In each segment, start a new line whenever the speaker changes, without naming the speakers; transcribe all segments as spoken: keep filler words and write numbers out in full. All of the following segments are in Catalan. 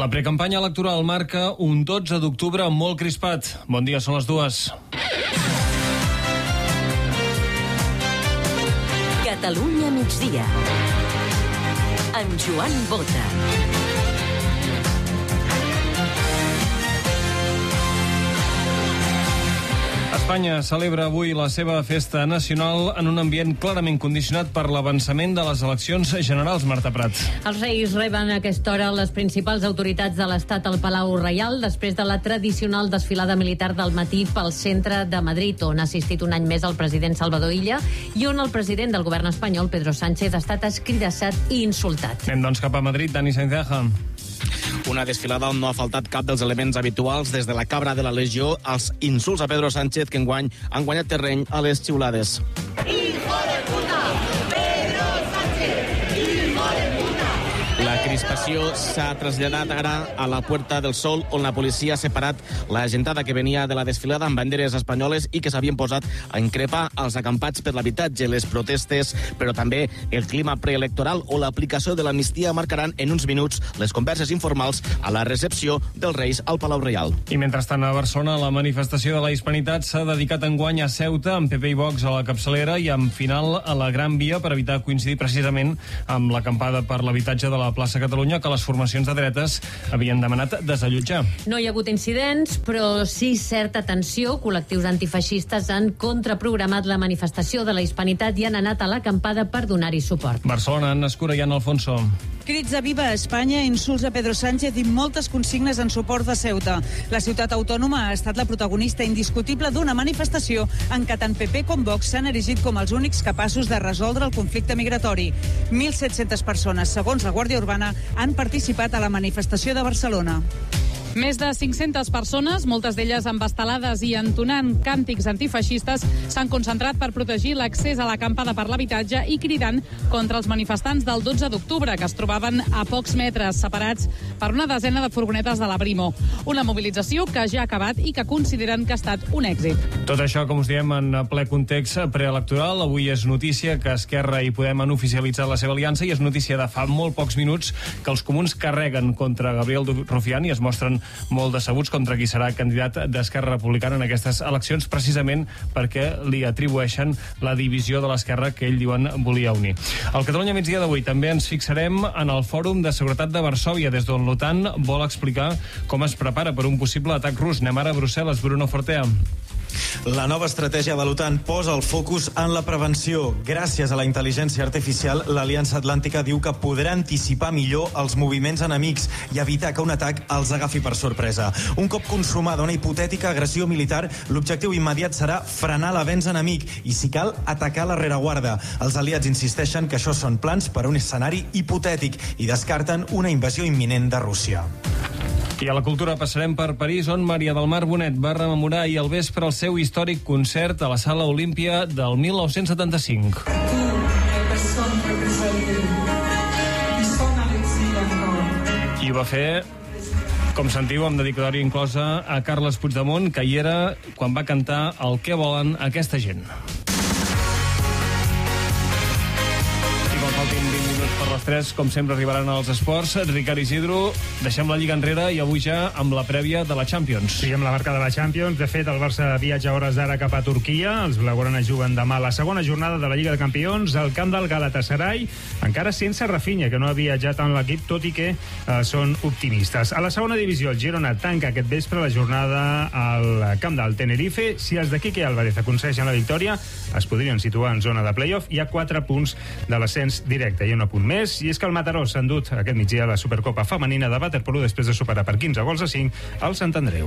La precampanya electoral marca un dotze d'octubre molt crispat. Bon dia, són les dues.
Catalunya migdia. Amb Joan Bota.
Espanya celebra avui la seva festa nacional en un ambient clarament condicionat per l'avançament de les eleccions generals, Marta Prat.
Els Reis reben a aquesta hora les principals autoritats de l'Estat al Palau Reial després de la tradicional desfilada militar del matí pel centre de Madrid, on ha assistit un any més el president Salvador Illa i on el president del govern espanyol, Pedro Sánchez, ha estat escridassat i insultat.
Anem doncs cap a Madrid, Dani Sainz-Deja.
Una desfilada on no ha faltat cap dels elements habituals, des de la cabra de la Legió als insults a Pedro Sánchez, que enguany han guanyat terreny a les xiulades.
¡Hijo de puta! ¡Pedro Sánchez! ¡Hijo de puta!
La crispació s'ha traslladat ara a la Puerta del Sol, on la policia ha separat la gentada que venia de la desfilada amb banderes espanyoles i que s'havien posat a increpar els acampats per l'habitatge. Les protestes, però també el clima preelectoral o l'aplicació de l'amnistia marcaran en uns minuts les converses informals a la recepció dels Reis al Palau Reial.
I mentrestant a Barcelona, la manifestació de la Hispanitat s'ha dedicat enguany a Ceuta, amb P P i Vox a la capçalera i amb final a la Gran Via per evitar coincidir precisament amb l'acampada per l'habitatge de la plaça Catalunya que les formacions de dretes havien demanat desallotjar.
No hi ha hagut incidents, però sí certa tensió. Col·lectius antifeixistes han contraprogramat la manifestació de la Hispanitat i han anat a l'acampada per donar-hi suport.
Barcelona, Anna Escura i Anna Alfonso.
Crits a Viva Espanya, insults a Pedro Sánchez i moltes consignes en suport de Ceuta. La ciutat autònoma ha estat la protagonista indiscutible d'una manifestació en què tant P P com Vox s'han erigit com els únics capaços de resoldre el conflicte migratori. mil set-centes persones, segons la Guàrdia Urbana, han participat a la manifestació de Barcelona.
Més de cinc-centes persones, moltes d'elles amb estelades i entonant càntics antifeixistes, s'han concentrat per protegir l'accés a l'acampada per l'habitatge i cridant contra els manifestants del dotze d'octubre, que es trobaven a pocs metres separats per una desena de furgonetes de la Brimo. Una mobilització que ja ha acabat i que consideren que ha estat un èxit.
Tot això, com us diem, en ple context preelectoral. Avui és notícia que Esquerra i Podem han oficialitzat la seva aliança i és notícia de fa molt pocs minuts que els comuns carreguen contra Gabriel Rufián i es mostren molt decebuts contra qui serà candidat d'Esquerra Republicana en aquestes eleccions, precisament perquè li atribueixen la divisió de l'Esquerra que ell diuen volia unir. Al Catalunya migdia d'avui també ens fixarem en el Fòrum de Seguretat de Varsòvia, des d'on l'OTAN vol explicar com es prepara per un possible atac rus. Anem ara a Brussel·les, Bruno Fortea.
La nova estratègia de l'OTAN posa el focus en la prevenció. Gràcies a la intel·ligència artificial, l'Aliança Atlàntica diu que podrà anticipar millor els moviments enemics i evitar que un atac els agafi per sorpresa. Un cop consumada una hipotètica agressió militar, l'objectiu immediat serà frenar l'avenç enemic i, si cal, atacar la rereguarda. Els aliats insisteixen que això són plans per a un escenari hipotètic i descarten una invasió imminent de Rússia.
I a la cultura passarem per París, on Maria del Mar Bonet va rememorar ahir al vespre el seu històric concert a la Sala Olímpia del mil nou-cents setanta-cinc. I ho va fer, com sentiu, amb dedicatòria inclosa a Carles Puigdemont, que hi era quan va cantar El que volen aquesta gent. Faltin vint minuts per les tres, com sempre arribaran als esports. Ricard Isidro, deixem la Lliga enrere i avui ja amb la prèvia de la Champions.
Sí, amb la marca de la Champions. De fet, el Barça viatja a hores d'ara cap a Turquia. Els blaugrana juguen demà la segona jornada de la Lliga de Campions al camp del Galatasaray, encara sense Rafinha, que no ha viatjat amb l'equip, tot i que eh, són optimistes. A la segona divisió, el Girona tanca aquest vespre la jornada al camp del Tenerife. Si els de Quique Álvarez aconsegueixen la victòria, es podrien situar en zona de play-off. Hi ha quatre punts de l'ascens directe. Hi ha un punt més, i és que el Mataró s'ha endut aquest migdia la Supercopa femenina de waterpolo després de superar per quinze gols a cinc al Sant Andreu.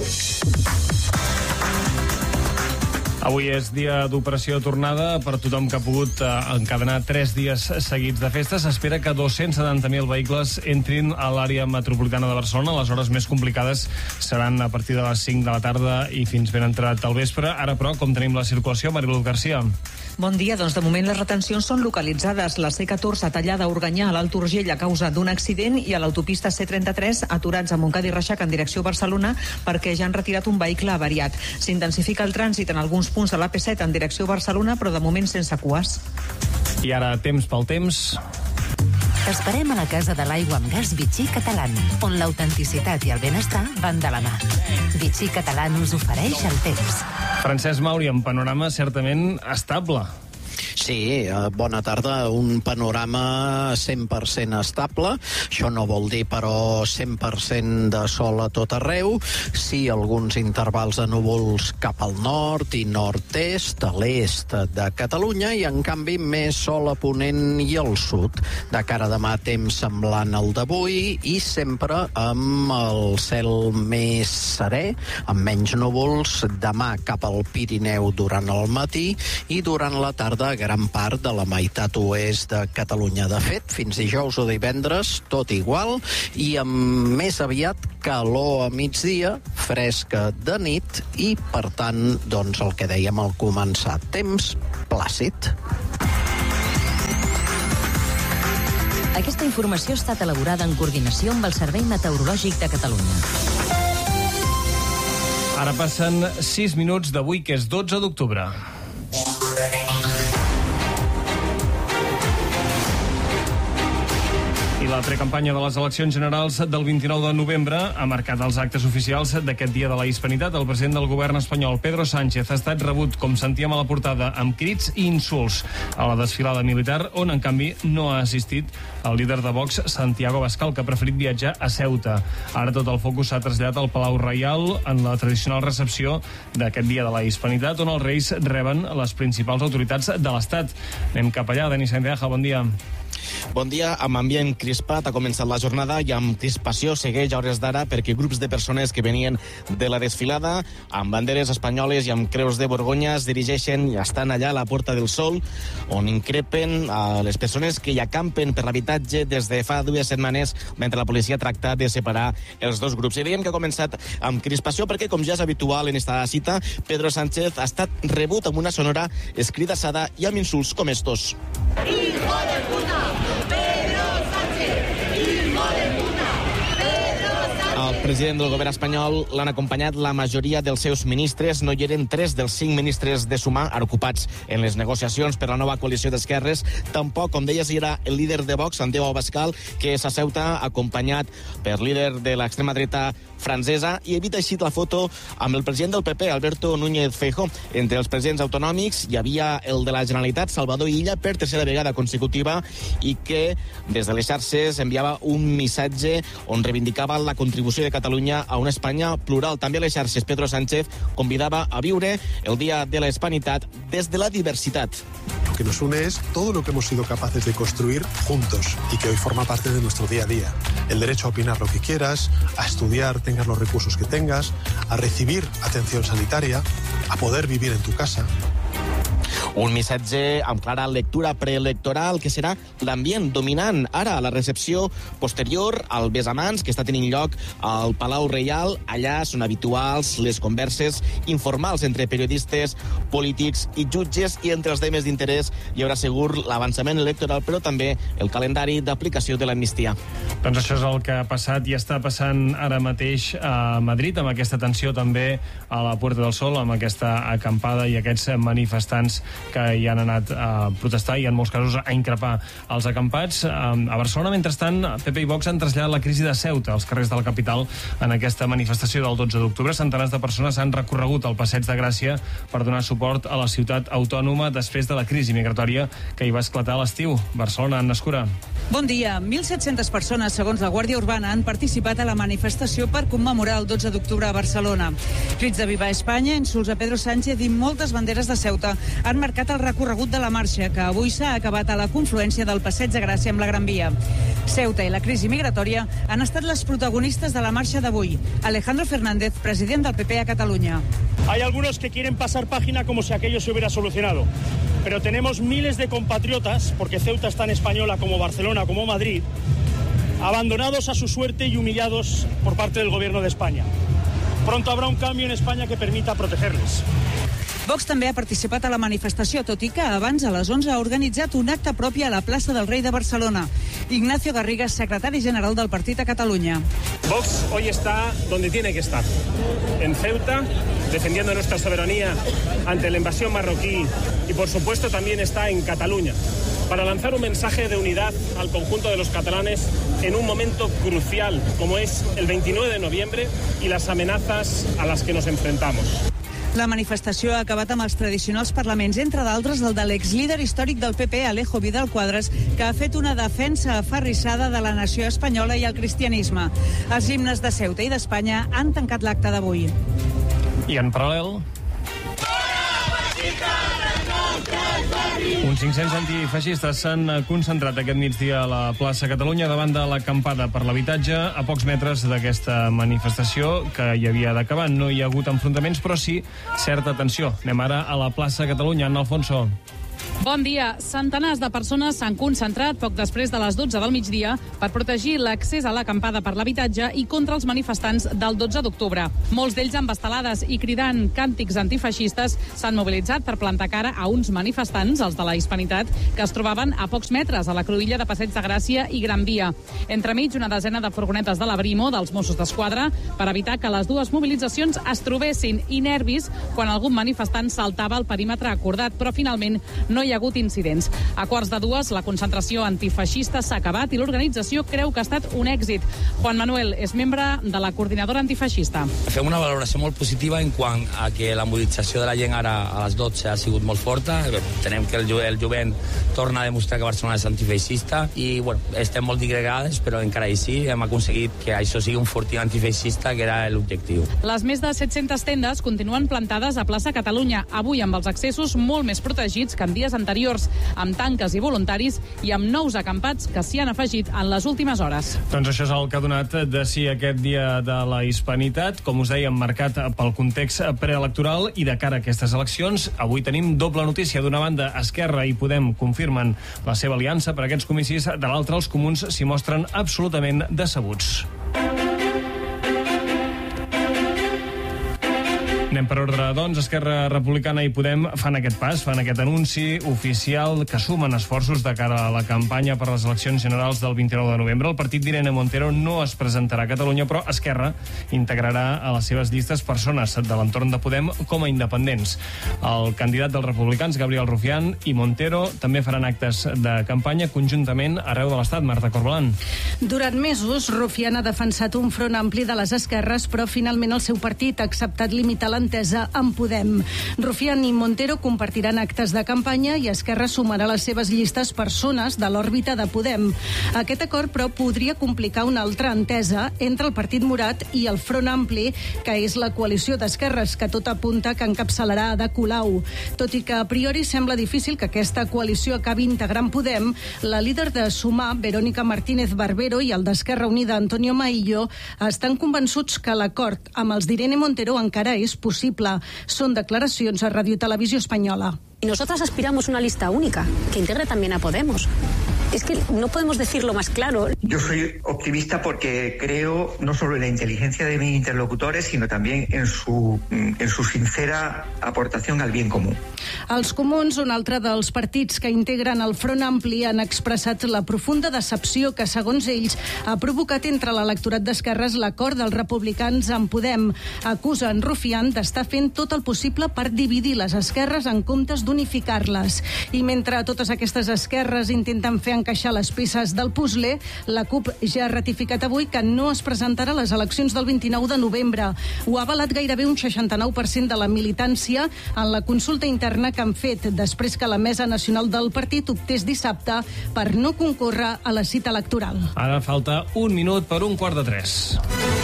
Avui és dia d'operació tornada per tothom que ha pogut eh, encadenar tres dies seguits de festa. S'espera que dos-cents setanta mil vehicles entrin a l'àrea metropolitana de Barcelona. Les hores més complicades seran a partir de les cinc de la tarda i fins ben entrat al vespre. Ara, però, com tenim la circulació, Mariluz Garcia?
Bon dia, doncs de moment les retencions són localitzades. La C catorze tallada a Organyà a l'Alt Urgell a causa d'un accident i a l'autopista C trenta-tres aturats a Montcada i Reixac en direcció a Barcelona perquè ja han retirat un vehicle avariat. S'intensifica el trànsit en alguns punts de l'A P set en direcció a Barcelona, però de moment sense cues.
I ara temps pel temps.
T'esperem a la Casa de l'Aigua amb Gas Vichy Catalan, on l'autenticitat i el benestar van de la mà. Vichy Catalan us ofereix el temps.
Francesc Mauri, en panorama certament estable.
Sí, bona tarda. Un panorama cent per cent estable. Això no vol dir, però, cent per cent de sol a tot arreu. Sí, alguns intervals de núvols cap al nord i nord-est, a l'est de Catalunya, i, en canvi, més sol a ponent i al sud. De cara a demà, temps semblant al d'avui i sempre amb el cel més serè, amb menys núvols, demà cap al Pirineu durant el matí i durant la tarda gran part de la meitat oest de Catalunya. De fet, fins dijous o divendres, tot igual, i amb més aviat calor a migdia, fresca de nit i, per tant, doncs el que dèiem al començar, temps plàcid.
Aquesta informació ha estat elaborada en coordinació amb el Servei Meteorològic de Catalunya.
Ara passen sis minuts d'avui, que és dotze d'octubre. I la precampanya de les eleccions generals del vint-i-nou de novembre ha marcat els actes oficials d'aquest dia de la hispanitat. El president del govern espanyol, Pedro Sánchez, ha estat rebut, com sentíem a la portada, amb crits i insults a la desfilada militar, on, en canvi, no ha assistit el líder de Vox, Santiago Abascal, que ha preferit viatjar a Ceuta. Ara tot el focus s'ha traslladat al Palau Reial en la tradicional recepció d'aquest dia de la hispanitat, on els reis reben les principals autoritats de l'Estat. Anem cap allà. Denis Santiago, bon dia.
Bon dia. Amb ambient crispat ha començat la jornada i amb crispació segueix a hores d'ara perquè grups de persones que venien de la desfilada amb banderes espanyoles i amb creus de Borgonya es dirigeixen i estan allà a la Porta del Sol, on increpen a les persones que hi acampen per l'habitatge des de fa dues setmanes mentre la policia tracta de separar els dos grups. I dèiem que ha començat amb crispació perquè, com ja és habitual en esta cita, Pedro Sánchez ha estat rebut amb una sonora escridassada i amb insults com estos.
¡Hijo de puta! ¡Pedro Sánchez! ¡Hijo de puta! ¡Pedro Sánchez!
El president del govern espanyol l'han acompanyat la majoria dels seus ministres. No hi eren tres dels cinc ministres de Sumar ocupats en les negociacions per la nova coalició d'esquerres. Tampoc, com deies, hi era el líder de Vox, Santiago Abascal, que és a Ceuta, acompanyat per líder de l'extrema dreta francesa, i evita així la foto amb el president del P P, Alberto Núñez Feijóo. Entre els presidents autonòmics hi havia el de la Generalitat, Salvador Illa, per tercera vegada consecutiva, i que des de les xarxes enviava un missatge on reivindicava la contribució de Catalunya a una Espanya plural. També a les xarxes, Pedro Sánchez convidava a viure el Dia de la Hispanitat des de la diversitat.
Lo que nos une es todo lo que hemos sido capaces de construir juntos y que hoy forma parte de nuestro día a día. El derecho a opinar lo que quieras, a estudiar, tengas los recursos que tengas, a recibir atención sanitaria, a poder vivir en tu casa.
Un missatge amb clara lectura preelectoral que serà l'ambient dominant ara a la recepció posterior al besamans que està tenint lloc al Palau Reial. Allà són habituals les converses informals entre periodistes, polítics i jutges, i entre els temes d'interès hi haurà segur l'avançament electoral, però també el calendari d'aplicació de l'amnistia.
Doncs això és el que ha passat i està passant ara mateix a Madrid, amb aquesta tensió també a la Puerta del Sol, amb aquesta acampada i aquests manifestants que hi han anat a protestar i en molts casos a increpar els acampats. A Barcelona, mentrestant, P P i Vox han traslladat la crisi de Ceuta als carrers de la capital en aquesta manifestació del dotze d'octubre. Centenars de persones han recorregut el Passeig de Gràcia per donar suport a la ciutat autònoma després de la crisi migratòria que hi va esclatar a l'estiu. Barcelona, Anna Escura.
Bon dia. mil set-centes persones, segons la Guàrdia Urbana, han participat a la manifestació per commemorar el dotze d'octubre a Barcelona. Crits de Viva Espanya, insults a Pedro Sánchez i moltes banderes de Ceuta han marcat el recorregut de la marxa, que avui s'ha acabat a la confluència del Passeig de Gràcia amb la Gran Via. Ceuta i la crisi migratòria han estat les protagonistes de la marxa d'avui. Alejandro Fernández, president del P P a Catalunya.
Hay algunos que quieren pasar página como si aquello se hubiera solucionado. Pero tenemos miles de compatriotas, porque Ceuta es tan española como Barcelona, como Madrid, abandonados a su suerte y humillados por parte del gobierno de España. Pronto habrá un cambio en España que permita protegerles.
Vox també ha participat a la manifestació, tot i que abans, a les onze, ha organitzat un acte propi a la plaça del Rei de Barcelona. Ignacio Garrigues, secretari general del partit a Catalunya.
Vox hoy está donde tiene que estar, en Ceuta, defendiendo nuestra soberanía ante la invasión marroquí, y por supuesto también está en Cataluña,
para lanzar un mensaje de unidad al conjunto de los catalanes en un momento crucial, como es el veintinueve de noviembre y las amenazas a las que nos enfrentamos.
La manifestació ha acabat amb els tradicionals parlaments, entre d'altres el de l'exlíder històric del P P, Alejo Vidal Quadras, que ha fet una defensa aferrissada de la nació espanyola i el cristianisme. Els himnes de Ceuta i d'Espanya han tancat l'acte d'avui.
I en paral·lel... Uns cinc-cents antifeixistes s'han concentrat aquest migdia a la plaça Catalunya davant de l'acampada per l'habitatge a pocs metres d'aquesta manifestació que hi havia d'acabar. No hi ha hagut enfrontaments, però sí certa tensió. Anem ara a la plaça Catalunya. Anna Alfonso.
Bon dia. Centenars de persones s'han concentrat poc després de les dotze del migdia per protegir l'accés a l'acampada per l'habitatge i contra els manifestants del dotze d'octubre. Molts d'ells amb estelades i cridant càntics antifeixistes s'han mobilitzat per plantar cara a uns manifestants, els de la Hispanitat, que es trobaven a pocs metres a la cruïlla de Passeig de Gràcia i Gran Via. Entremig, una desena de furgonetes de la Brimo, dels Mossos d'Esquadra, per evitar que les dues mobilitzacions es trobessin, i nervis quan algun manifestant saltava el perímetre acordat, però finalment no hi ha hagut incidents. A quarts de dues, la concentració antifeixista s'ha acabat i l'organització creu que ha estat un èxit. Juan Manuel és membre de la coordinadora antifeixista.
Fem una valoració molt positiva en quant a que la mobilització de la gent ara a les dotze ha sigut molt forta. Tenem que el, el jovent torna a demostrar que Barcelona és antifeixista i bueno, estem molt digregades, però encara així hem aconseguit que això sigui un fortí antifeixista, que era l'objectiu.
Les més de set-centes tendes continuen plantades a plaça Catalunya, avui amb els accessos molt més protegits que en dies anteriors, amb tanques i voluntaris i amb nous acampats que s'hi han afegit en les últimes hores.
Doncs això és el que ha donat de si aquest dia de la Hispanitat, com us dèiem, marcat pel context preelectoral i de cara a aquestes eleccions. Avui tenim doble notícia. D'una banda, Esquerra i Podem confirmen la seva aliança per a aquests comicis, de l'altra, els comuns s'hi mostren absolutament decebuts. Anem per ordre, doncs. Esquerra Republicana i Podem fan aquest pas, fan aquest anunci oficial que sumen esforços de cara a la campanya per les eleccions generals del vint-i-nou de novembre. El partit d'Irene Montero no es presentarà a Catalunya, però Esquerra integrarà a les seves llistes persones de l'entorn de Podem com a independents. El candidat dels republicans, Gabriel Rufián, i Montero també faran actes de campanya conjuntament arreu de l'Estat. Marta Corbalán.
Durant mesos, Rufián ha defensat un front ampli de les esquerres, però finalment el seu partit ha acceptat limitar la entesa amb Podem. Rufián i Montero compartiran actes de campanya i Esquerra sumarà les seves llistes persones de l'òrbita de Podem. Aquest acord, però, podria complicar una altra entesa entre el Partit Morat i el Front Ampli, que és la coalició d'esquerres que tot apunta que encapçalarà Ada Colau. Tot i que a priori sembla difícil que aquesta coalició acabi integrant Podem, la líder de Sumar, Verónica Martínez Barbero, i el d'Esquerra Unida, Antonio Maillo, estan convençuts que l'acord amb els d'Irene Montero encara és possible. Son declaracions a Radio Televisió Espanyola.
Y nosotras aspiramos a una lista única, que integre también a Podemos. Es que no podemos decirlo más claro.
Yo soy optimista porque creo no solo en la inteligencia de mis interlocutores, sino también en su, en su sincera aportación al bien común.
Els comuns, un altre dels partits que integren el Front Ampli, han expressat la profunda decepció que, segons ells, ha provocat entre l'electorat d'esquerres l'acord dels republicans amb Podem. Acusen Rufián d'estar fent tot el possible per dividir les esquerres en comptes d'unificar-les. I mentre totes aquestes esquerres intenten fer encaixar les peces del puzzle, la CUP ja ha ratificat avui que no es presentarà a les eleccions del vint-i-nou de novembre. Ho ha avalat gairebé un seixanta-nou per cent de la militància en la consulta interna que han fet després que la Mesa Nacional del partit optés dissabte per no concórrer a la cita electoral.
Ara falta un minut per un quart de tres.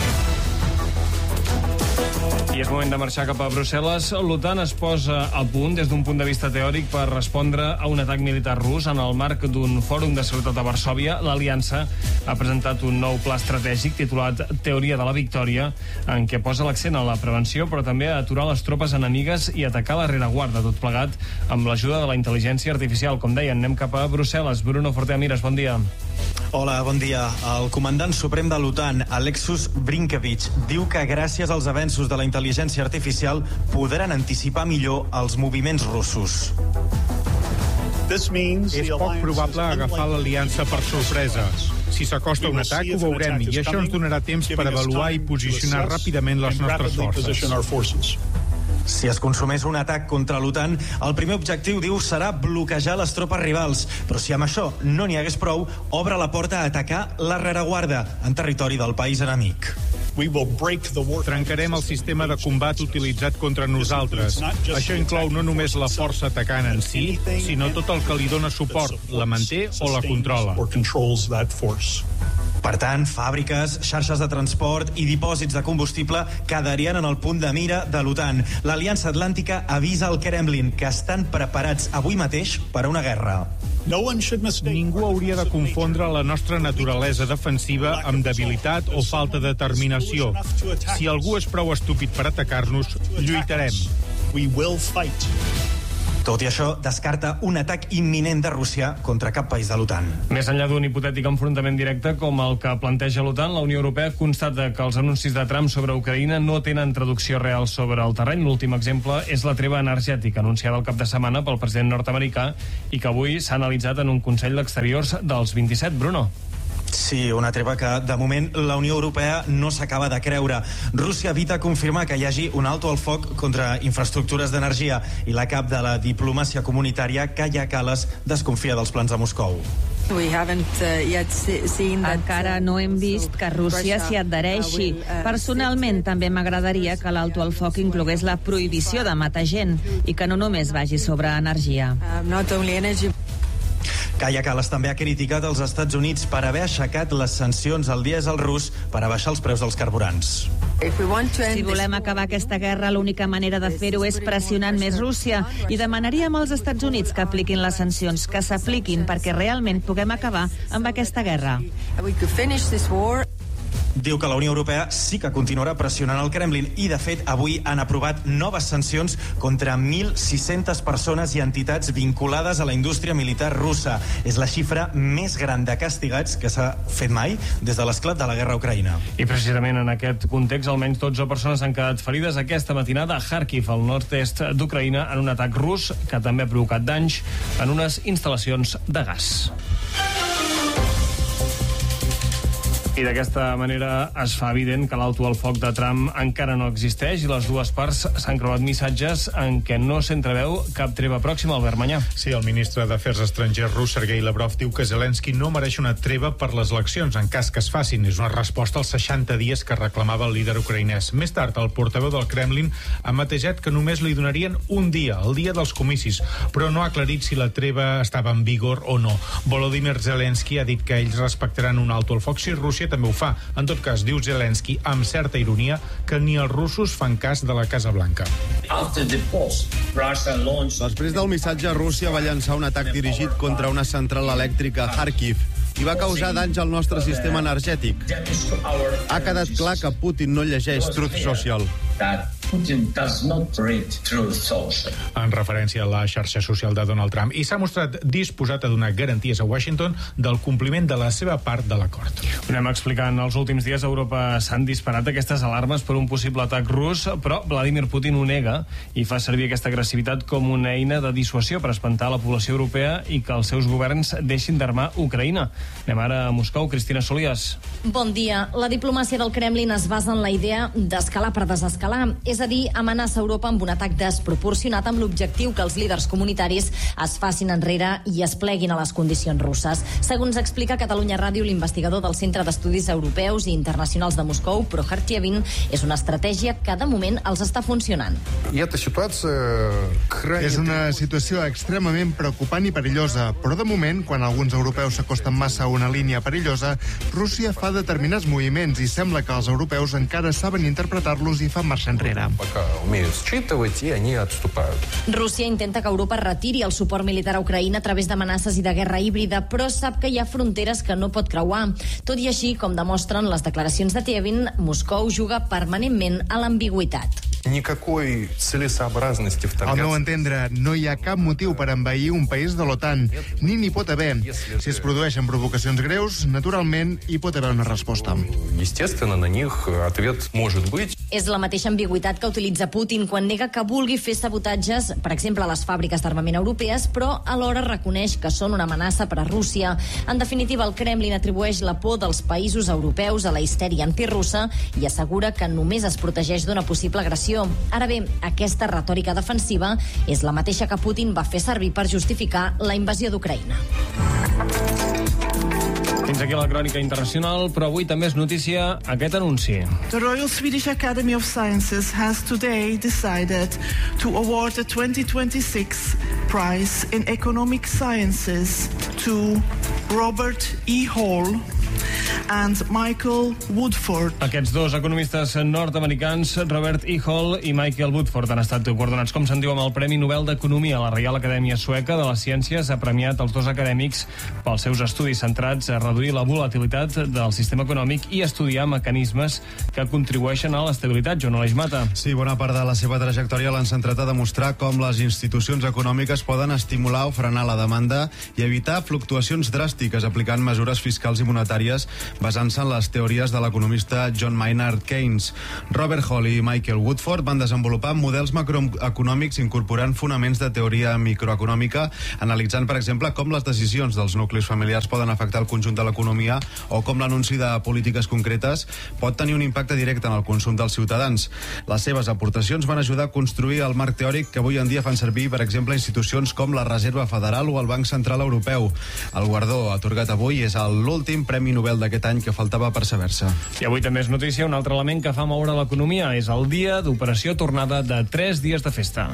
I és moment de marxar cap a Brussel·les. L'OTAN es posa a punt des d'un punt de vista teòric per respondre a un atac militar rus. En el marc d'un fòrum de seguretat a Varsòvia, l'Aliança ha presentat un nou pla estratègic titulat Teoria de la Victòria, en què posa l'accent en la prevenció, però també a aturar les tropes enemigues i atacar la rereguarda, tot plegat amb l'ajuda de la intel·ligència artificial. Com deien, anem cap a Brussel·les. Bruno Forteamires, bon dia.
Hola, bon dia. El comandant suprem de l'OTAN, Alexus Brinkevich, diu que gràcies als avenços de la intel·ligència artificial podran anticipar millor els moviments russos.
És poc probable agafar l'aliança per sorpresa. Si s'acosta un atac, ho veurem, i això ens donarà temps per avaluar i posicionar ràpidament les nostres forces.
Si es consumés un atac contra l'OTAN, el primer objectiu, diu, serà bloquejar les tropes rivals. Però si amb això no n'hi hagués prou, obre la porta a atacar la rereguarda en territori del país enemic.
Trencarem el sistema de combat utilitzat contra nosaltres. Això inclou no només la força atacant en si, sinó tot el que li dona suport, la manté o la controla.
Per tant, fàbriques, xarxes de transport i dipòsits de combustible quedarien en el punt de mira de l'OTAN. L'Aliança Atlàntica avisa al Kremlin que estan preparats avui mateix per a una guerra.
Ningú hauria de confondre la nostra naturalesa defensiva amb debilitat o falta de determinació. Si algú és prou estúpid per atacar-nos, lluitarem.
Tot i això, descarta un atac imminent de Rússia contra cap país de l'OTAN.
Més enllà d'un hipotètic enfrontament directe com el que planteja l'OTAN, la Unió Europea constata que els anuncis de Trump sobre Ucraïna no tenen traducció real sobre el terreny. L'últim exemple és la treva energètica anunciada el cap de setmana pel president nord-americà i que avui s'ha analitzat en un Consell d'Exteriors dels vint-i-set. Bruno.
Sí, una treva que, de moment, la Unió Europea no s'acaba de creure. Rússia evita confirmar que hi hagi un alto al foc contra infraestructures d'energia i la cap de la diplomàcia comunitària, Kaja Kallas, desconfia dels plans de Moscou.
Encara no hem vist que Rússia s'hi adhereixi. Personalment, també m'agradaria que l'alto al foc inclogués la prohibició de matar gent i que no només vagi sobre energia.
Kaja Kallas també ha criticat els Estats Units per haver aixecat les sancions al dièsel rus per abaixar els preus dels carburants.
Si volem acabar aquesta guerra, l'única manera de fer-ho és pressionant més Rússia i demanaríem als Estats Units que apliquin les sancions, que s'apliquin perquè realment puguem acabar amb aquesta guerra.
Diu que la Unió Europea sí que continuarà pressionant el Kremlin i, de fet, avui han aprovat noves sancions contra mil sis-centes persones i entitats vinculades a la indústria militar russa. És la xifra més gran de castigats que s'ha fet mai des de l'esclat de la guerra a Ucraïna.
I precisament en aquest context, almenys dotze persones han quedat ferides aquesta matinada a Kharkiv, al nord-est d'Ucraïna, en un atac rus que també ha provocat danys en unes instal·lacions de gas. I d'aquesta manera es fa evident que l'alto al foc de Trump encara no existeix i les dues parts s'han creuat missatges en què no s'entreveu cap treva pròxima. Albert Manyà.
Sí, el ministre d'Afers Estrangers rus, Sergei Lavrov, diu que Zelensky no mereix una treva per les eleccions en cas que es facin. És una resposta als seixanta dies que reclamava el líder ucraïnès. Més tard, el portaveu del Kremlin ha matejat que només li donarien un dia, el dia dels comicis, però no ha aclarit si la treva estava en vigor o no. Volodymyr Zelensky ha dit que ells respectaran un alto al foc si Rússia també ho fa. En tot cas, diu Zelensky, amb certa ironia, que ni els russos fan cas de la Casa Blanca.
Després del missatge, Rússia va llançar un atac dirigit contra una central elèctrica a Kharkiv i va causar danys al nostre sistema energètic. Ha quedat clar que Putin no llegeix Truth Social.
En referència a la xarxa social de Donald Trump, i s'ha mostrat disposat a donar garanties a Washington del compliment de la seva part de l'acord.
Ho anem explicant. Els últims dies a Europa s'han disparat aquestes alarmes per un possible atac rus, però Vladimir Putin ho nega i fa servir aquesta agressivitat com una eina de dissuasió per espantar la població europea i que els seus governs deixin d'armar Ucraïna. Anem ara a Moscou. Cristina Solías.
Bon dia. La diplomàcia del Kremlin es basa en la idea d'escalar per desescalar, és a dir, amenaça Europa amb un atac desproporcionat amb l'objectiu que els líders comunitaris es facin enrere i es pleguin a les condicions russes. Segons explica a Catalunya Ràdio l'investigador del Centre d'Estudis Europeus i Internacionals de Moscou, Prokhar Tievin, és una estratègia que de moment els està funcionant.
És una situació extremament preocupant i perillosa, però de moment, quan alguns europeus s'acosten massa a una línia perillosa, Rússia fa determinats moviments i sembla que els europeus encara saben interpretar-los i fan marxa enrere.
Rússia intenta que Europa retiri el suport militar a Ucraïna a través d'amenaces i de guerra híbrida, però sap que hi ha fronteres que no pot creuar. Tot i així, com demostren les declaracions de Tievin, Moscou juga permanentment a l'ambigüitat.
Al meu entendre, no hi ha cap motiu per envair un país de l'OTAN, ni n'hi pot haver. Si es produeixen provocacions greus, naturalment hi pot haver una resposta.
És la mateixa ambigüitat que utilitza Putin quan nega que vulgui fer sabotatges, per exemple, a les fàbriques d'armament europees, però alhora reconeix que són una amenaça per a Rússia. En definitiva, el Kremlin atribueix la por dels països europeus a la histèria antirussa i assegura que només es protegeix d'una possible agressió. Ara bé, aquesta retòrica defensiva és la mateixa que Putin va fer servir per justificar la invasió d'Ucraïna.
Fins aquí la crònica internacional, però avui també és notícia aquest anunci.
The Royal Swedish Academy of Sciences has today decided to award the twenty twenty-six prize in economic sciences to Robert E. Hall and Michael Woodford.
Aquests dos economistes nord-americans, Robert E. Hall i Michael Woodford, han estat guardonats, com se'n diu, amb el Premi Nobel d'Economia. La Reial Acadèmia Sueca de les Ciències ha premiat els dos acadèmics pels seus estudis centrats a reduir la volatilitat del sistema econòmic i estudiar mecanismes que contribueixen a l'estabilitat. Joan Aleix Mata.
Sí, bona part de la seva trajectòria l'han centrat a demostrar com les institucions econòmiques poden estimular o frenar la demanda i evitar fluctuacions dràstiques aplicant mesures fiscals i monetàries basant-se en les teories de l'economista John Maynard Keynes. Robert Hall i Michael Woodford van desenvolupar models macroeconòmics incorporant fonaments de teoria microeconòmica, analitzant, per exemple, com les decisions dels nuclis familiars poden afectar el conjunt de l'economia o com l'anunci de polítiques concretes pot tenir un impacte directe en el consum dels ciutadans. Les seves aportacions van ajudar a construir el marc teòric que avui en dia fan servir, per exemple, institucions com la Reserva Federal o el Banc Central Europeu. El guardó atorgat avui és l'últim Premi Nobel d'aquest any que faltava per saber-se.
I avui també és notícia un altre element que fa moure l'economia. És el dia d'operació tornada de tres dies de festa.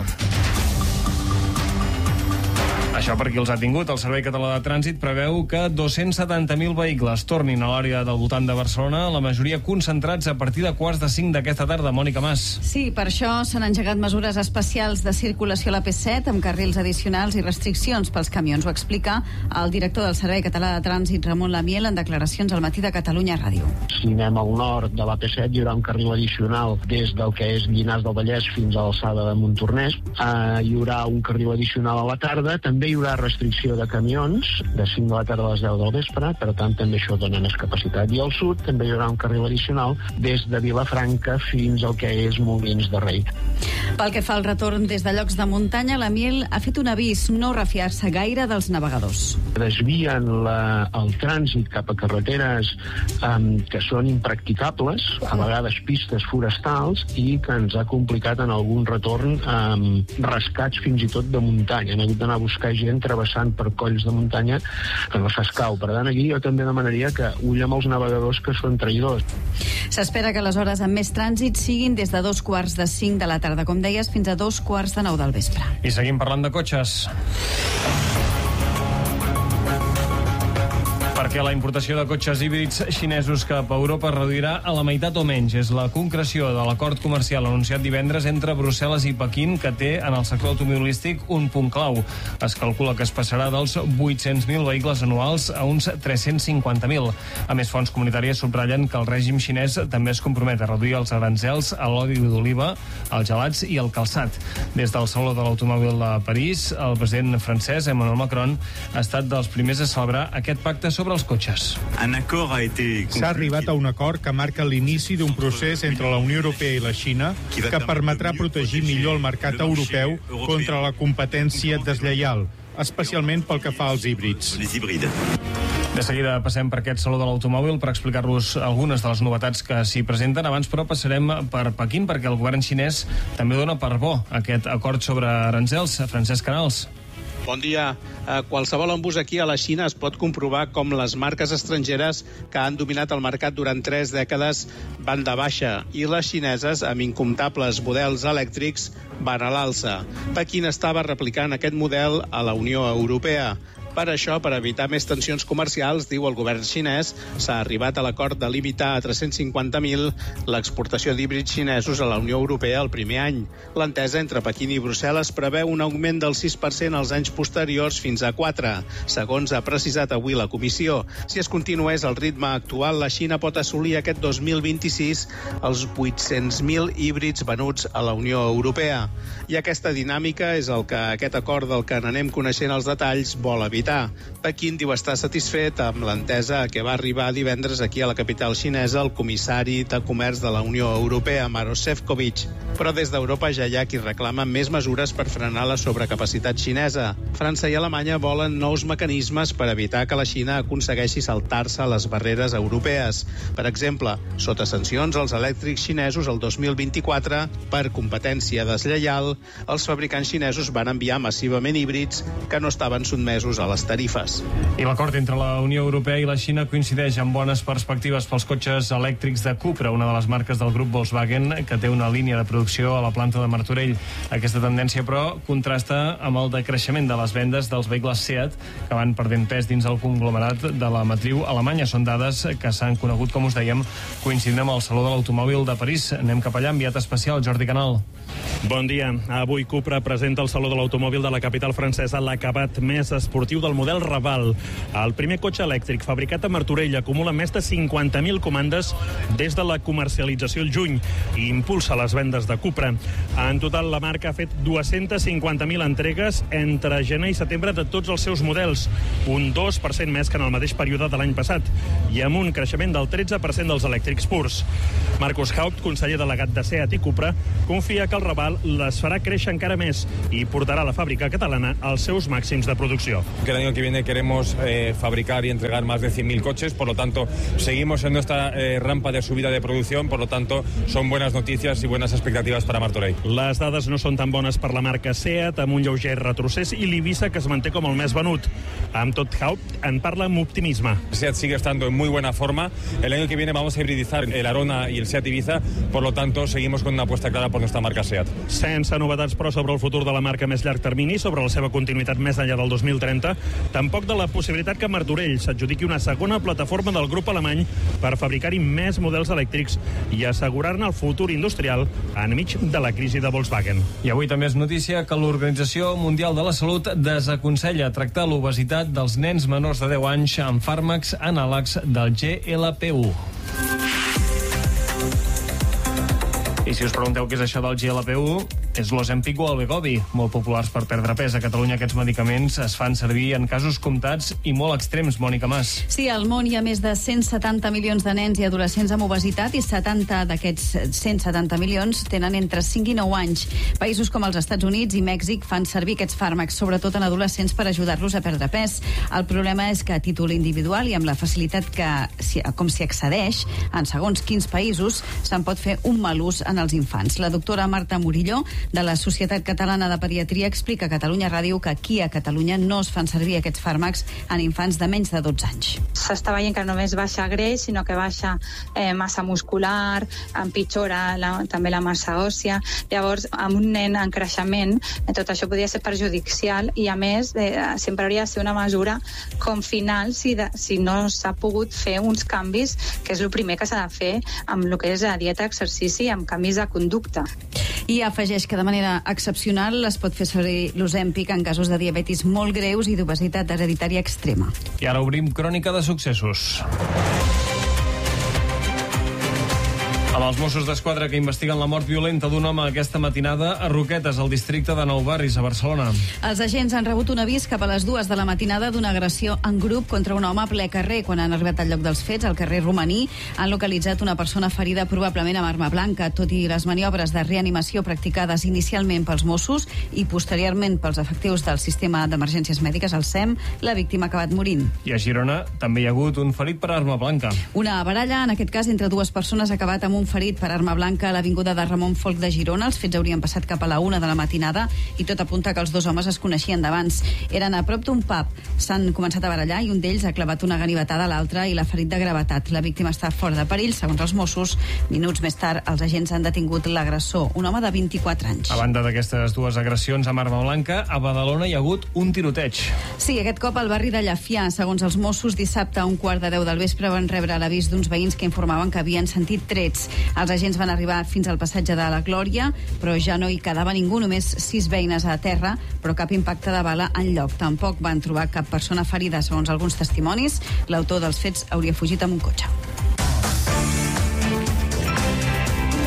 Això per qui els ha tingut. El Servei Català de Trànsit preveu que dos-cents setanta mil vehicles tornin a l'àrea del voltant de Barcelona, la majoria concentrats a partir de quarts de cinc d'aquesta tarda. Mònica Mas.
Sí, per això s'han engegat mesures especials de circulació a la P set amb carrils addicionals i restriccions pels camions. Ho explica el director del Servei Català de Trànsit, Ramon Lamiel, en declaracions al Matí de Catalunya Ràdio.
Si anem al nord de la P set hi haurà un carril addicional des del que és Llinars del Vallès fins a l'alçada de Montornès. Uh, hi haurà un carril addicional a la tarda. També hi haurà restricció de camions de cinc de la tarda a les deu del vespre, per tant també això dona més capacitat. I al sud també hi haurà un carril addicional des de Vilafranca fins al que és Molins de Rei.
Pel que fa al retorn des de llocs de muntanya, la Miel ha fet un avís: no refiar-se gaire dels navegadors.
Desvien la, el trànsit cap a carreteres um, que són impracticables, a vegades pistes forestals, i que ens ha complicat en algun retorn um, rescats fins i tot de muntanya. Hem hagut d'anar a buscar gent travessant per colls de muntanya que no s'escau. Per tant, aquí jo també demanaria que ull amb els navegadors que són traïdors.
S'espera que les hores amb més trànsit siguin des de dos quarts de cinc de la tarda, com deies, fins a dos quarts de nou del vespre.
I seguim parlant de cotxes. Perquè la importació de cotxes híbrids xinesos cap a Europa es reduirà a la meitat o menys. És la concreció de l'acord comercial anunciat divendres entre Brussel·les i Pequín, que té en el sector automobilístic un punt clau. Es calcula que es passarà dels vuit-cents mil vehicles anuals a uns tres-cents cinquanta mil. A més, fonts comunitàries subratllen que el règim xinès també es compromet a reduir els aranzels a l'oli d'oliva, els gelats i el calçat. Des del Saló de l'Automòbil de París, el president francès, Emmanuel Macron, ha estat dels primers a celebrar aquest pacte sobre els cotxes.
S'ha arribat a un acord que marca l'inici d'un procés entre la Unió Europea i la Xina que permetrà protegir millor el mercat europeu contra la competència deslleial, especialment pel que fa als híbrids.
De seguida passem per aquest Saló de l'Automòbil per explicar-vos algunes de les novetats que s'hi presenten. Abans, però, passarem per Pequín, perquè el govern xinès també dona per bo aquest acord sobre aranzels. Francesc Canals.
Bon dia. A qualsevol embús aquí a la Xina es pot comprovar com les marques estrangeres que han dominat el mercat durant tres dècades van de baixa i les xineses, amb incomptables models elèctrics, van a l'alça. Pequín estava replicant aquest model a la Unió Europea. Per això, per evitar més tensions comercials, diu el govern xinès, s'ha arribat a l'acord de limitar a tres-cents cinquanta mil l'exportació d'híbrids xinesos a la Unió Europea el primer any. L'entesa entre Pequín i Brussel·les preveu un augment del sis per cent als anys posteriors fins a quatre, segons ha precisat avui la comissió. Si es continués el ritme actual, la Xina pot assolir aquest dos mil vint-i-sis els vuit-cents mil híbrids venuts a la Unió Europea. I aquesta dinàmica és el que aquest acord del que n'anem coneixent els detalls vol evitar. visitar. Pequín diu estar satisfet amb l'entesa a què va arribar divendres aquí a la capital xinesa el comissari de Comerç de la Unió Europea, Maroš Šefčovič. Però des d'Europa ja hi ha qui reclama més mesures per frenar la sobrecapacitat xinesa. França i Alemanya volen nous mecanismes per evitar que la Xina aconsegueixi saltar-se les barreres europees. Per exemple, sota sancions als elèctrics xinesos el dos mil vint-i-quatre, per competència deslleial, els fabricants xinesos van enviar massivament híbrids que no estaven sotmesos a les tarifes.
I l'acord entre la Unió Europea i la Xina coincideix amb bones perspectives pels cotxes elèctrics de Cupra, una de les marques del grup Volkswagen, que té una línia de producció a la planta de Martorell. Aquesta tendència, però, contrasta amb el decreixement de les vendes dels vehicles Seat, que van perdent pes dins el conglomerat de la matriu alemanya. Són dades que s'han conegut, com us dèiem, coincidint amb el Saló de l'Automòbil de París. Anem cap allà, enviat especial, Jordi Canal.
Bon dia. Avui Cupra presenta al Saló de l'Automòbil de la capital francesa l'acabat més esportiu del model Raval. El primer cotxe elèctric fabricat a Martorell acumula més de cinquanta mil comandes des de la comercialització al juny i impulsa les vendes de Cupra. En total, la marca ha fet dues-centes cinquanta mil entregues entre gener i setembre de tots els seus models, un dos per cent més que en el mateix període de l'any passat, i amb un creixement del tretze per cent dels elèctrics purs. Marcus Haupt, conseller delegat de Seat i Cupra, confia que el Raval les farà créixer encara més i portarà la fàbrica catalana als seus màxims de producció.
Que el año que viene queremos eh, fabricar y entregar más de cien mil coches, por lo tanto, seguimos en nuestra eh, rampa de subida de producción, por lo tanto, son buenas noticias y buenas expectativas para Martorell.
Les dades no són tan bones per la marca Seat, amb un lleuger retrocés, i l'Ibiza, que es manté com el més venut. Amb tot, Haupt en parla amb optimisme.
Seat sigue estando en muy buena forma. El año que viene vamos a hibridizar el Arona y el Seat Ibiza, por lo tanto, seguimos con una apuesta clara por nuestra marca Seat.
Sense novetats, però, sobre el futur de la marca més llarg termini, sobre la seva continuïtat més enllà del dos mil trenta, tampoc de la possibilitat que Martorell s'adjudiqui una segona plataforma del grup alemany per fabricar-hi més models elèctrics i assegurar-ne el futur industrial enmig de la crisi de Volkswagen.
I avui també és notícia que l'Organització Mundial de la Salut desaconsella tractar l'obesitat dels nens menors de deu anys amb fàrmacs anàlegs del G L P u. I si us pregunteu què és això del G L P u, és l'Ozempic o el Wegovy, molt populars per perdre pes. A Catalunya aquests medicaments es fan servir en casos comptats i molt extrems, Mònica Mas.
Sí, al món hi ha més de cent setanta milions de nens i adolescents amb obesitat i setanta d'aquests cent setanta milions tenen entre cinc i nou anys. Països com els Estats Units i Mèxic fan servir aquests fàrmacs, sobretot en adolescents, per ajudar-los a perdre pes. El problema és que a títol individual i amb la facilitat que, com s'hi accedeix, en segons quins països, se'n pot fer un mal ús en els infants. La doctora Marta Murillo, de la Societat Catalana de Pediatria, explica a Catalunya Ràdio que aquí a Catalunya no es fan servir aquests fàrmacs en infants de menys de dotze anys.
S'està veient que no només baixa greix, sinó que baixa eh, massa muscular, empitjora la, també la massa òssia. Llavors, amb un nen en creixement, tot això podria ser perjudicial i, a més, eh, sempre hauria de ser una mesura com final si, de, si no s'ha pogut fer uns canvis, que és el primer que s'ha de fer amb el que és la dieta, exercici, amb canvis de conducta.
I afegeix que de manera excepcional es pot fer servir l'Ozempic en casos de diabetis molt greus i d'obesitat hereditària extrema.
I ara obrim crònica de successos. Amb els Mossos d'Esquadra que investiguen la mort violenta d'un home aquesta matinada a Roquetes, al districte de Nou Barris, a Barcelona.
Els agents han rebut un avís cap a les dues de la matinada d'una agressió en grup contra un home a ple carrer. Quan han arribat al lloc dels fets, al carrer Romaní, han localitzat una persona ferida probablement amb arma blanca. Tot i les maniobres de reanimació practicades inicialment pels Mossos i posteriorment pels efectius del sistema d'emergències mèdiques, el S E M, la víctima ha acabat morint.
I a Girona també hi ha hagut un ferit per arma blanca.
Una baralla, en aquest cas entre dues persones, ha acabat amb un ferit per arma blanca a l'avinguda de Ramon Folch de Girona. Els fets haurien passat cap a la una de la matinada i tot apunta que els dos homes es coneixien d'abans. Eren a prop d'un pub. S'han començat a barallar i un d'ells ha clavat una ganivetada a l'altre i l'ha ferit de gravetat. La víctima està fora de perill, segons els Mossos. Minuts més tard, els agents han detingut l'agressor, un home de vint-i-quatre anys.
A banda d'aquestes dues agressions amb arma blanca, a Badalona hi ha hagut un tiroteig.
Sí, aquest cop al barri de Llafià. Segons els Mossos, dissabte a un quart de deu del vespre van rebre l'avís d'uns veïns que informaven que havien sentit trets. Els agents van arribar fins al passatge de la Glòria, però ja no hi quedava ningú, només sis veïnes a terra, però cap impacte de bala enlloc. Tampoc van trobar cap persona ferida, segons alguns testimonis. L'autor dels fets hauria fugit amb un cotxe.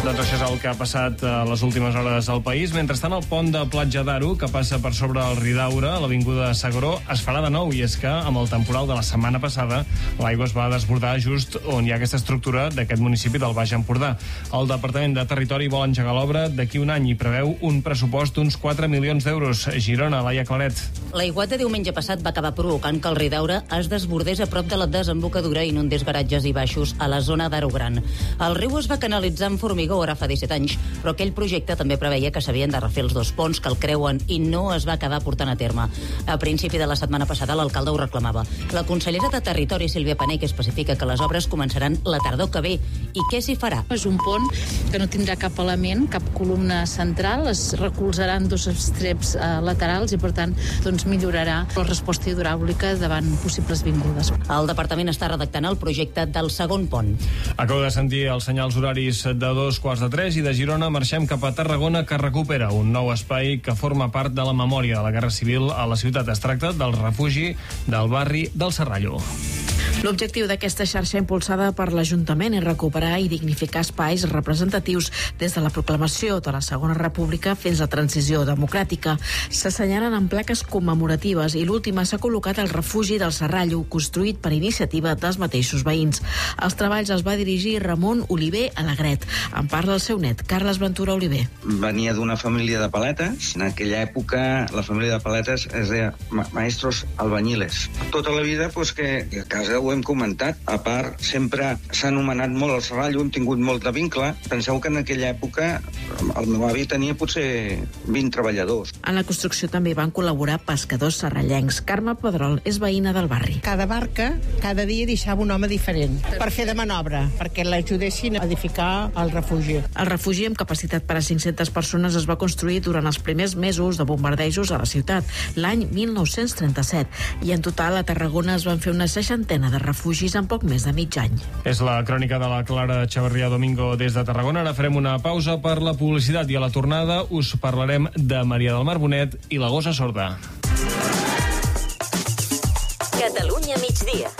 Doncs això és el que ha passat a les últimes hores al país. Mentrestant, el pont de Platja d'Aro, que passa per sobre el Ridaura, a l'avinguda S'Agaró, es farà de nou, i és que amb el temporal de la setmana passada l'aigua es va desbordar just on hi ha aquesta estructura d'aquest municipi del Baix Empordà. El Departament de Territori vol engegar l'obra d'aquí un any i preveu un pressupost d'uns quatre milions d'euros. Girona, Laia Claret.
L'aiguat de diumenge passat va acabar provocant que el Ridaura es desbordés a prop de la desembocadura i inundés garatges i baixos a la zona d'Aro Gran. El riu es va canalitzar en formigó ara fa disset anys, però aquell projecte també preveia que s'havien de refer els dos ponts que el creuen i no es va quedar portant a terme. A principi de la setmana passada l'alcalde ho reclamava. La consellera de Territori, Sílvia Panell, especifica que les obres començaran la tardor que ve. I què s'hi farà?
És un pont que no tindrà cap element, cap columna central, es recolzaran dos estreps eh, laterals i, per tant, doncs, millorarà la resposta hidràulica davant possibles vingudes.
El departament està redactant el projecte del segon pont.
Acabo de sentir els senyals horaris de dos quarts de tres i de Girona marxem cap a Tarragona, que recupera un nou espai que forma part de la memòria de la Guerra Civil a la ciutat. Es tracta del refugi del barri del Serrallo.
L'objectiu d'aquesta xarxa impulsada per l'Ajuntament és recuperar i dignificar espais representatius des de la proclamació de la Segona República fins a la transició democràtica. S'assenyalen en plaques commemoratives i l'última s'ha col·locat al refugi del Serrallo, construït per iniciativa dels mateixos veïns. Els treballs els va dirigir Ramon Oliver Alegret. En parla el seu net, Carles Ventura Oliver.
Venia d'una família de paletes. En aquella època la família de paletes es deia ma maestros albañiles. Tota la vida, pues, que a casa ho hem comentat. A part, sempre s'ha anomenat molt el Serrallo, hem tingut molt de vincle. Penseu que en aquella època el meu avi tenia potser vint treballadors.
En la construcció també van col·laborar pescadors serrallencs. Carme Pedrol és veïna del barri.
Cada barca, cada dia deixava un home diferent per fer de manobra, perquè l'ajudessin a edificar el refugi.
El refugi, amb capacitat per a cinc-centes persones, es va construir durant els primers mesos de bombardejos a la ciutat, l'any mil nou-cents trenta-set, i en total a Tarragona es van fer una seixantena de refugis en poc més de mig any.
És la crònica de la Clara Chavarria Domingo des de Tarragona. Ara farem una pausa per la publicitat i a la tornada us parlarem de Maria del Mar Bonet i la gossa sorda.
Catalunya migdia.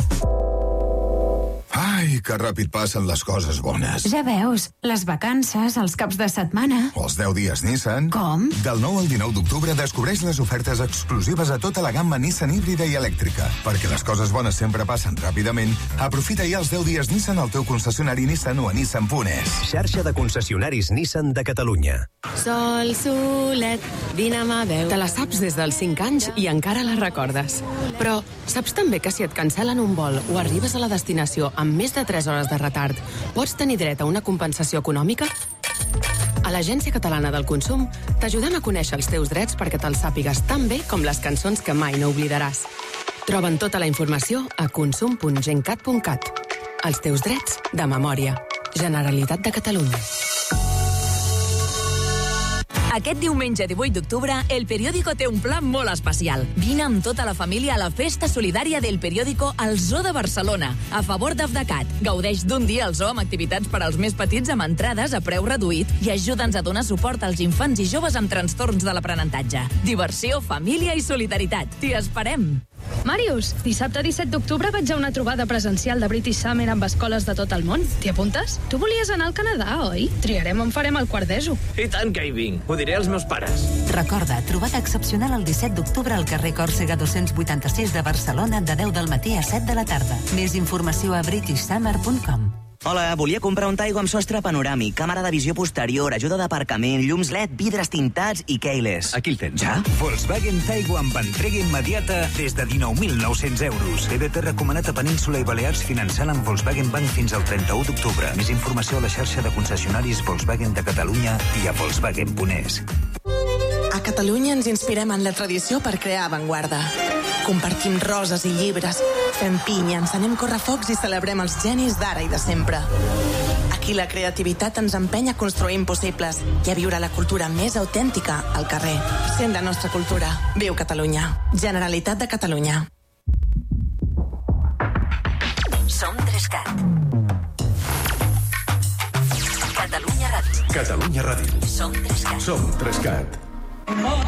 Ai, que ràpid passen les coses bones.
Ja veus, les vacances, els caps de setmana...
O els deu dies Nissan.
Com?
Del nou al dinou d'octubre descobreix les ofertes exclusives a tota la gamma Nissan híbrida i elèctrica. Perquè les coses bones sempre passen ràpidament, aprofita ja els deu dies Nissan al teu concessionari Nissan o a nissan punt es.
Xarxa de concessionaris Nissan de Catalunya.
Sol, solet, vine a mà veu. Te la saps des dels cinc anys i encara la recordes. Però saps també que si et cancel·len un vol o arribes a la destinació amb més de tres hores de retard, pots tenir dret a una compensació econòmica? A l'Agència Catalana del Consum t'ajudem a conèixer els teus drets perquè te'ls sàpigues tan bé com les cançons que mai no oblidaràs. Troben tota la informació a consum punt gencat punt cat. Els teus drets de memòria. Generalitat de Catalunya.
Aquest diumenge divuit d'octubre, El Periódico té un pla molt especial. Vine amb tota la família a la festa solidària del Periódico al Zoo de Barcelona, a favor d'Afdecat. Gaudeix d'un dia al zoo amb activitats per als més petits amb entrades a preu reduït i ajuda'ns a donar suport als infants i joves amb trastorns de l'aprenentatge. Diversió, família i solidaritat. T'hi esperem!
Màrius, dissabte disset d'octubre vaig a una trobada presencial de British Summer amb escoles de tot el món. T'hi apuntes? Tu volies anar al Canadà, oi? Triarem on farem el quart d'ESO.
I tant que hi vinc. Ho diré als meus pares.
Recorda, trobada excepcional el disset d'octubre al carrer Còrsega dos-cents vuitanta-sis de Barcelona de deu del matí a set de la tarda. Més informació a british summer punt com.
Hola, volia comprar un Taigo amb sostre panoràmic, càmera de visió posterior, ajuda d'aparcament, llums L E D, vidres tintats i keyless.
Aquí el tens.
Ja?
Volkswagen Taigo amb entrega immediata des de dinou mil nou-cents euros. C B T recomanat a Península i Balears finançant amb Volkswagen Bank fins al trenta-u d'octubre. Més informació a la xarxa de concessionaris Volkswagen de Catalunya i a volkswagen punt es.
A Catalunya ens inspirem en la tradició per crear avantguarda. Compartim roses i llibres, fem pinya, encenem correfocs i celebrem els genis d'ara i de sempre. Aquí la creativitat ens empeny a construir impossibles i a viure la cultura més autèntica al carrer. Sent la nostra cultura. Viu Catalunya. Generalitat de Catalunya.
Som Trescat. Catalunya Ràdio.
Catalunya Ràdio.
Som Trescat.
Som Trescat.